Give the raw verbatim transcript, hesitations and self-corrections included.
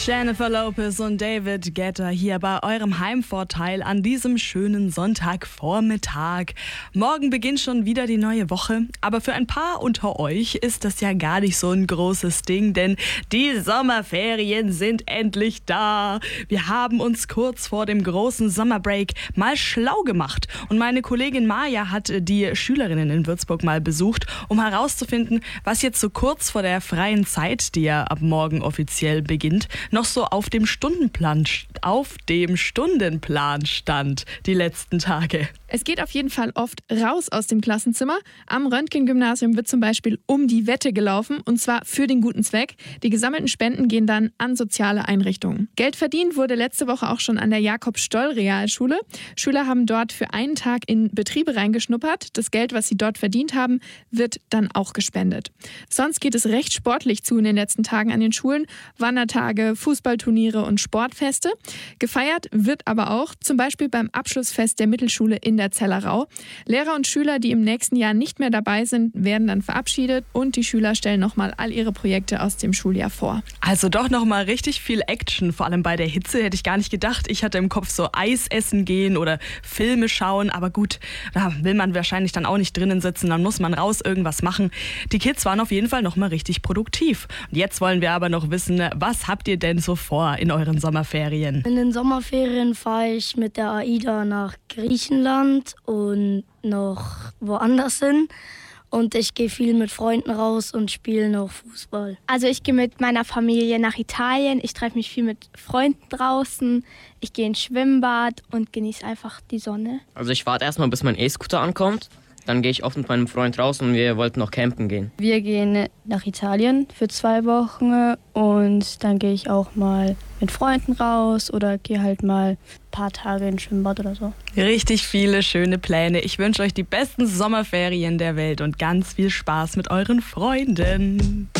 Jennifer Lopez und David Guetta hier bei eurem Heimvorteil an diesem schönen Sonntagvormittag. Morgen beginnt schon wieder die neue Woche, aber für ein paar unter euch ist das ja gar nicht so ein großes Ding, denn die Sommerferien sind endlich da. Wir haben uns kurz vor dem großen Sommerbreak mal schlau gemacht und meine Kollegin Maja hat die Schülerinnen in Würzburg mal besucht, um herauszufinden, was jetzt so kurz vor der freien Zeit, die ja ab morgen offiziell beginnt, noch so auf dem Stundenplan, auf dem Stundenplan stand die letzten Tage. Es geht auf jeden Fall oft raus aus dem Klassenzimmer. Am Röntgen-Gymnasium wird zum Beispiel um die Wette gelaufen, und zwar für den guten Zweck. Die gesammelten Spenden gehen dann an soziale Einrichtungen. Geld verdient wurde letzte Woche auch schon an der Jakob-Stoll-Realschule. Schüler haben dort für einen Tag in Betriebe reingeschnuppert. Das Geld, was sie dort verdient haben, wird dann auch gespendet. Sonst geht es recht sportlich zu in den letzten Tagen an den Schulen. Wandertage, Fußballturniere und Sportfeste. Gefeiert wird aber auch zum Beispiel beim Abschlussfest der Mittelschule in der Zellerau. Lehrer und Schüler, die im nächsten Jahr nicht mehr dabei sind, werden dann verabschiedet und die Schüler stellen nochmal all ihre Projekte aus dem Schuljahr vor. Also doch nochmal richtig viel Action, vor allem bei der Hitze hätte ich gar nicht gedacht. Ich hatte im Kopf so Eis essen gehen oder Filme schauen, aber gut, da will man wahrscheinlich dann auch nicht drinnen sitzen, dann muss man raus irgendwas machen. Die Kids waren auf jeden Fall nochmal richtig produktiv. Und jetzt wollen wir aber noch wissen, was habt ihr denn so vor in euren Sommerferien? In den Sommerferien fahre ich mit der AIDA nach Griechenland und noch woanders hin. Und ich gehe viel mit Freunden raus und spiele noch Fußball. Also ich gehe mit meiner Familie nach Italien. Ich treffe mich viel mit Freunden draußen. Ich gehe ins Schwimmbad und genieße einfach die Sonne. Also ich warte erstmal, bis mein E-Scooter ankommt. Dann gehe ich oft mit meinem Freund raus und wir wollten noch campen gehen. Wir gehen nach Italien für zwei Wochen und dann gehe ich auch mal mit Freunden raus oder gehe halt mal ein paar Tage ins Schwimmbad oder so. Richtig viele schöne Pläne. Ich wünsche euch die besten Sommerferien der Welt und ganz viel Spaß mit euren Freunden.